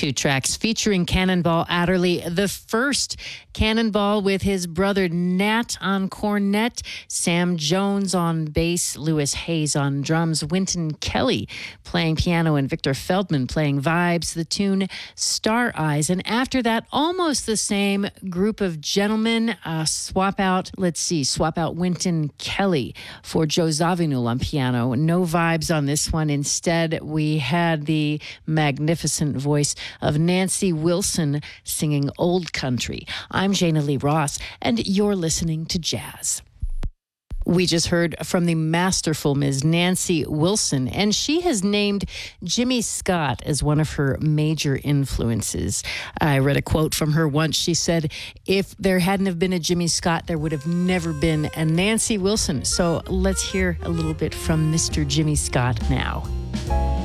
Two tracks featuring Cannonball Adderley. The first, Cannonball with his brother Nat on cornet, Sam Jones on bass, Lewis Hayes on drums, Wynton Kelly playing piano, and Victor Feldman playing vibes. The tune Star Eyes. And after that, almost the same group of gentlemen. Swap out Wynton Kelly for Joe Zawinul on piano. No vibes on this one. Instead, we had the magnificent voice of Nancy Wilson singing Old Country. I'm Jana Lee Ross, and you're listening to Jazz. We just heard from the masterful Ms. Nancy Wilson, and she has named Jimmy Scott as one of her major influences. I read a quote from her once. She said, if there hadn't have been a Jimmy Scott, there would have never been a Nancy Wilson. So let's hear a little bit from Mr. Jimmy Scott now.